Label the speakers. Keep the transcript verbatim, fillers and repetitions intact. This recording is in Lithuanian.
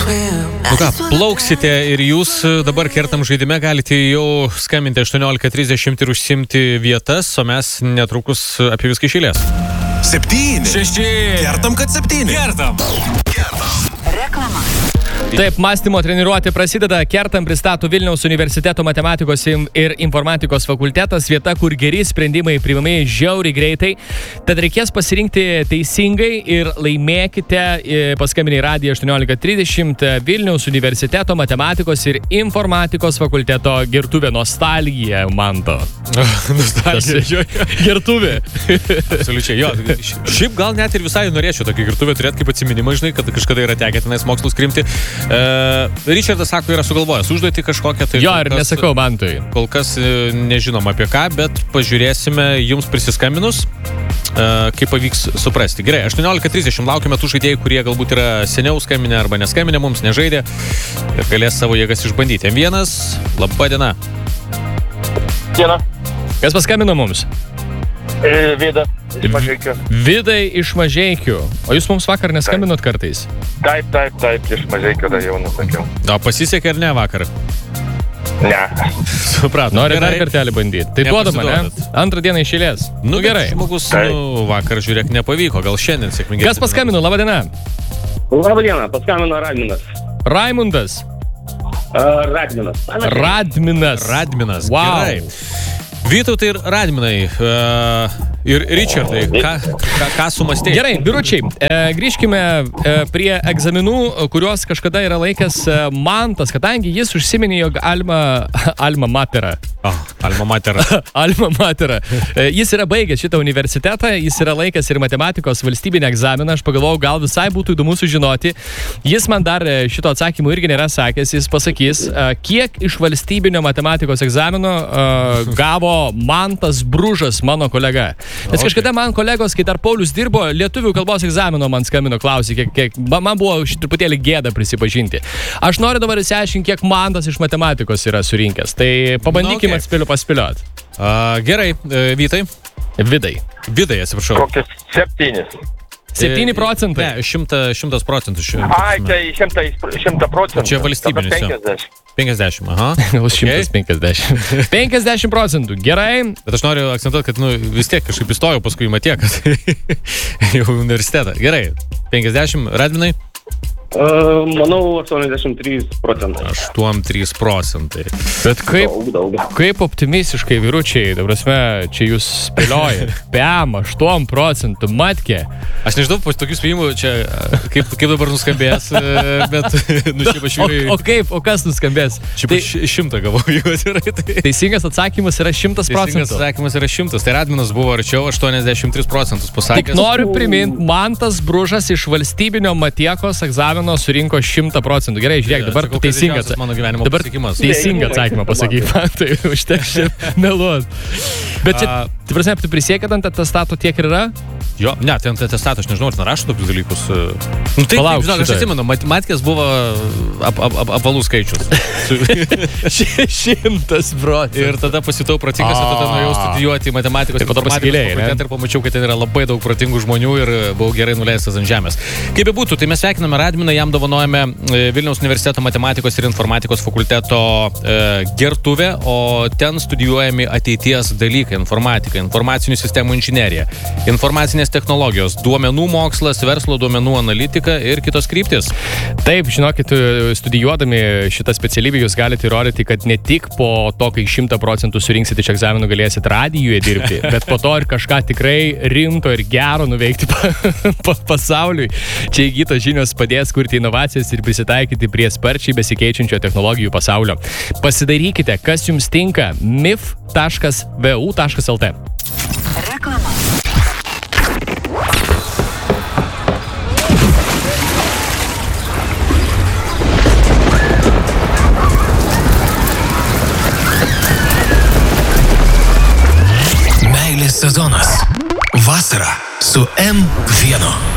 Speaker 1: Nu ką, plauksite ir jūs dabar kertam žaidime galite jau skambinti aštuoniolika trisdešimt ir užsimti vietas, o mes netrukus apie viską iš eilės.
Speaker 2: Septyni.
Speaker 3: Šeši.
Speaker 2: Kertam, kad septyni.
Speaker 3: Kertam.
Speaker 2: Kertam.
Speaker 4: Reklama.
Speaker 5: Taip, mąstymo treniruotė prasideda. Kertam pristato Vilniaus universiteto matematikos ir informatikos fakultetas, vieta, kur geri sprendimai priimami žiauriai greitai. Tad reikės pasirinkti teisingai ir laimėkite paskambinę į radiją aštuoniolika trisdešimt Vilniaus universiteto matematikos ir informatikos fakulteto gertuvė. Nostalgija, Manto.
Speaker 1: Nostalgija.
Speaker 5: Gertuvė.
Speaker 1: Absoliučiai, jo. Šiaip gal net ir visai norėčiau tokį gertuvę turėti kaip atsiminimą, žinai, kad kažkada yra tekę tenais mokslus krimti. Uh, Richardas sako, yra sugalvojęs užduotį kažkokią. Tai
Speaker 5: jo, ir nesakau Mantui.
Speaker 1: Kol kas nežinom apie ką, bet pažiūrėsime jums prisiskambinus, uh, kaip pavyks suprasti. Gerai, aštuoniolika trisdešimt laukime tų žaidėjų, kurie galbūt yra seniau skambinę arba neskambinę mums, nežaidė ir galės savo jėgas išbandyti. M vienas, laba diena.
Speaker 6: Diena.
Speaker 5: Kas paskambino mums?
Speaker 6: E, Vida iš Mažeikių.
Speaker 5: Vidai iš Mažeikių. O jūs mums vakar neskambinot kartais?
Speaker 6: Taip, taip, taip, iš Mažeikių dar jau nusakiau.
Speaker 1: O pasisekė ar ne vakar?
Speaker 6: Ne.
Speaker 1: Suprat.
Speaker 5: Nori dar kartelį bandyti. Tai duodama, ne? Antrą dieną iš eilės. Nu, nu gerai.
Speaker 1: Žmogus, nu, vakar žiūrėk nepavyko, gal šiandien sėkmingai.
Speaker 5: Kas paskambino? Labą dieną.
Speaker 6: Labą dieną, paskambino Radminas.
Speaker 5: Raimundas.
Speaker 6: Uh, Radminas.
Speaker 5: Radminas.
Speaker 1: Radminas.
Speaker 5: Wow.
Speaker 1: Gerai. Vytautai ir Radminai uh, ir Richardai, ką, ką, ką sumastėjai?
Speaker 5: Gerai, biručiai, e, grįžkime e, prie egzaminų, kuriuos kažkada yra laikęs e, Mantas, kadangi jis užsiminė, jog Alma, Alma Matera.
Speaker 1: Oh, Alma Matera.
Speaker 5: Alma Matera. E, jis yra baigęs šitą universitetą, jis yra laikęs ir matematikos valstybinį egzaminą, aš pagalvojau, gal visai būtų įdomu sužinoti. Jis man dar šito atsakymų irgi nėra sakęs, jis pasakys, e, kiek iš valstybinio matematikos egzamino e, gavo Mantas Bružas, mano kolega. Nes okay. Kažkada man kolegos, kai dar Paulius dirbo, lietuvių kalbos egzamino man skambino, klausė, kiek, kiek man buvo truputėlį gėda prisipažinti. Aš noriu dabar įsiaiškinti, kiek Mantas iš matematikos yra surinkęs. Tai pabandykime okay. atspėliu paspėliot.
Speaker 1: Uh, gerai, uh, Vytai.
Speaker 5: Vidai.
Speaker 1: Vidai, atsiprašau.
Speaker 6: Kokius septynis.
Speaker 5: Septyni procentai.
Speaker 1: Ne, šimta, šimtas procentų.
Speaker 6: Ai, tai šimta, šimta procentų.
Speaker 1: Čia valstybinis.
Speaker 6: penkiasdešimt.
Speaker 1: penkiasdešimt, aha.
Speaker 5: Gal šimtas penkiasdešimt. penkiasdešimt procentų, gerai.
Speaker 1: Bet aš noriu akcentuoti, kad nu, vis tiek kažkaip įstojau paskui matė, kad jau universitetą. Gerai, penkiasdešimt, Radminai?
Speaker 6: Uh, manau, aštuoniasdešimt trys procentai.
Speaker 1: aštuoniasdešimt trys procentai.
Speaker 5: Bet kaip,
Speaker 6: daug, daug.
Speaker 5: kaip optimistiškai, vyručiai, dabar prasme, čia jūs spėliojat. Pem, aštuoniasdešimt procentų, matkė.
Speaker 1: Aš nežinau, po tokių spėjimų čia, kaip, kaip dabar nuskambės, bet, nu, šiaip aš vyrai...
Speaker 5: O, o kaip, o kas nuskambės?
Speaker 1: Šiaip aš tai, šimtą gavau, jeigu atvirai. Tai...
Speaker 5: Teisingas atsakymas yra šimtas procentų.
Speaker 1: Teisingas atsakymas yra šimtas. Tai Radminas buvo arčiau aštuoniasdešimt tris procentus pasakęs.
Speaker 5: Tik noriu priminti, Mantas Bružas iš valstybinio matiekos egzamino surinko šimtą procentų. Gerai, žiūrėk, dabar
Speaker 1: sakau,
Speaker 5: teisingas, dabar teisingą atsakymą pasakyk, man tai užteks šiandien meluot. Bet čia, tai prasme, tu prisiekėt ant atestato tiek ir yra?
Speaker 1: Jo, ne, tai ant atestato, aš nežinau, ar narašo tokius dalykus. Nu, taip,
Speaker 5: Palauk,
Speaker 1: žinok, aš atsimenu, matematikės buvo ap, ap, ap, apvalų skaičius.
Speaker 5: Šimtas procentų.
Speaker 1: Ir tada pasitau protingas, ir tada nuėjau studijuoti matematikos ir informatikos fakultetą ir pamačiau, kad ten yra labai daug protingų žmonių ir buvau gerai nuleistas ant žemės. Kaip bebūtų, tai mes sveikiname Radminą, jam dovanojame Vilniaus universiteto matematikos ir informatikos fakulteto e, gertuvę, o ten studijuojami ateities dalykai, informatika, informacinių sistemų inžinerija, informacinės technologijos, duomenų mokslas, verslo duomenų analitika ir kitos kryptis.
Speaker 5: Taip, žinokit, studijuodami šitą specialybę jūs galite įrodyti, kad ne tik po to, kai šimtą procentų surinksit iš egzaminų, galėsit radijuje dirbti, bet po to ir kažką tikrai rimto ir gero nuveikti pa, pa, pasauliui. Čia įgytos žinios padės kurti inovacijas ir prisitaikyti prie sparčiai besikeičiančio technologijų pasaulio. Pasidarykite, kas jums tinka, mif taškas v u taškas l t.
Speaker 4: Reklama.
Speaker 2: Meilės sezonas. Vasara su M vienu.